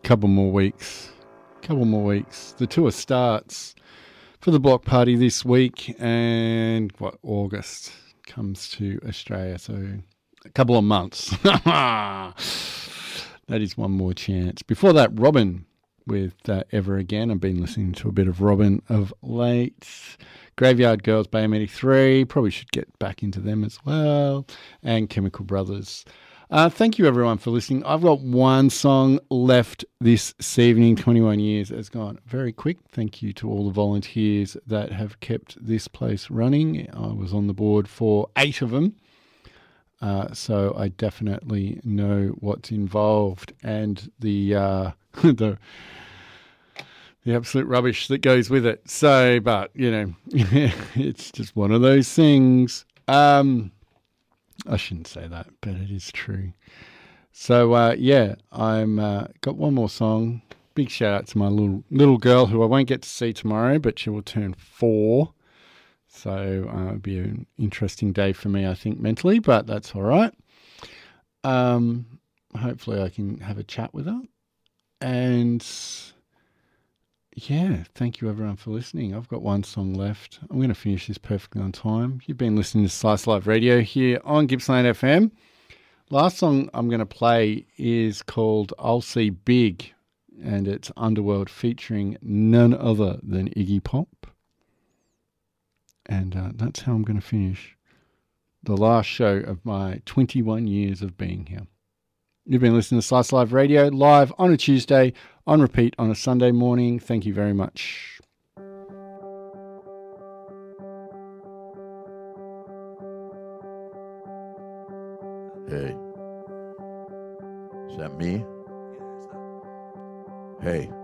Couple more weeks. The tour starts for the Block Party this week, and August comes to Australia, so a couple of months. That is one more chance. Before that, Robin with Ever Again. I've been listening to a bit of Robin of late. Graveyard Girls, BAM 83. Probably should get back into them as well. And Chemical Brothers. Thank you, everyone, for listening. I've got one song left this evening. 21 years has gone very quick. Thank you to all the volunteers that have kept this place running. I was on the board for 8 of them. So I definitely know what's involved and the absolute rubbish that goes with it. So, but, it's just one of those things. I shouldn't say that, but it is true. So, I'm got one more song. Big shout out to my little girl who I won't get to see tomorrow, but she will turn 4. So it'll be an interesting day for me, I think, mentally, but that's all right. Hopefully I can have a chat with her. And yeah, thank you everyone for listening. I've got one song left. I'm going to finish this perfectly on time. You've been listening to Slice Live Radio here on Gippsland FM. Last song I'm going to play is called I'll See Big, and it's Underworld featuring none other than Iggy Pop. And that's how I'm going to finish the last show of my 21 years of being here. You've been listening to Slice Live Radio, live on a Tuesday, on repeat on a Sunday morning. Thank you very much. Hey. Is that me? Hey.